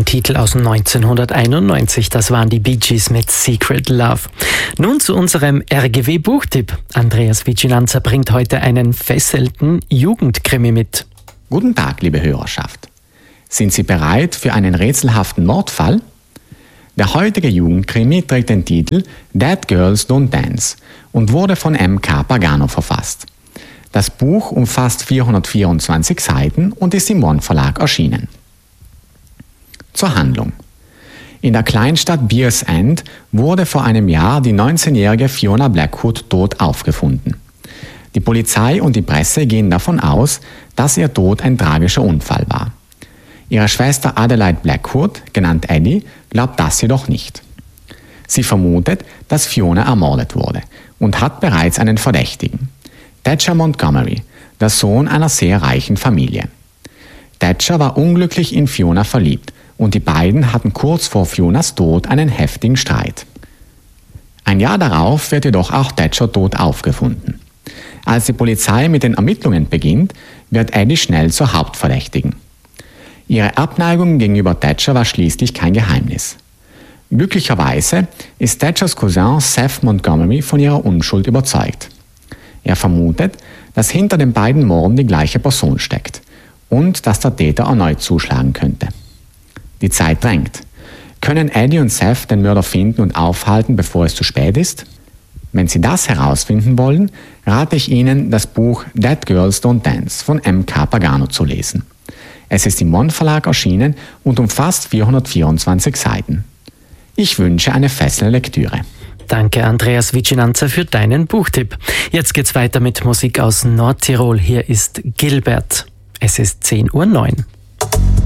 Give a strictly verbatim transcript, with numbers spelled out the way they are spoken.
Ein Titel aus neunzehnhunderteinundneunzig, das waren die Bee Gees mit Secret Love. Nun zu unserem R G W-Buchtipp. Andreas Vicinanza bringt heute einen fesselnden Jugendkrimi mit. Guten Tag, liebe Hörerschaft. Sind Sie bereit für einen rätselhaften Mordfall? Der heutige Jugendkrimi trägt den Titel Dead Girls Don't Dance und wurde von M K Pagano verfasst. Das Buch umfasst vierhundertvierundzwanzig Seiten und ist im Mon Verlag erschienen. Zur Handlung. In der Kleinstadt Beers End wurde vor einem Jahr die neunzehnjährige Fiona Blackwood tot aufgefunden. Die Polizei und die Presse gehen davon aus, dass ihr Tod ein tragischer Unfall war. Ihre Schwester Adelaide Blackwood, genannt Eddie, glaubt das jedoch nicht. Sie vermutet, dass Fiona ermordet wurde und hat bereits einen Verdächtigen. Thatcher Montgomery, der Sohn einer sehr reichen Familie. Thatcher war unglücklich in Fiona verliebt und die beiden hatten kurz vor Fionas Tod einen heftigen Streit. Ein Jahr darauf wird jedoch auch Thatcher tot aufgefunden. Als die Polizei mit den Ermittlungen beginnt, wird Eddie schnell zur Hauptverdächtigen. Ihre Abneigung gegenüber Thatcher war schließlich kein Geheimnis. Glücklicherweise ist Thatchers Cousin Seth Montgomery von ihrer Unschuld überzeugt. Er vermutet, dass hinter den beiden Morden die gleiche Person steckt und dass der Täter erneut zuschlagen könnte. Die Zeit drängt. Können Eddie und Seth den Mörder finden und aufhalten, bevor es zu spät ist? Wenn Sie das herausfinden wollen, rate ich Ihnen, das Buch Dead Girls Don't Dance von M K Pagano zu lesen. Es ist im Mon Verlag erschienen und umfasst vierhundertvierundzwanzig Seiten. Ich wünsche eine fesselnde Lektüre. Danke, Andreas Vicinanza, für deinen Buchtipp. Jetzt geht's weiter mit Musik aus Nordtirol. Hier ist Gilbert. Es ist zehn Uhr neun.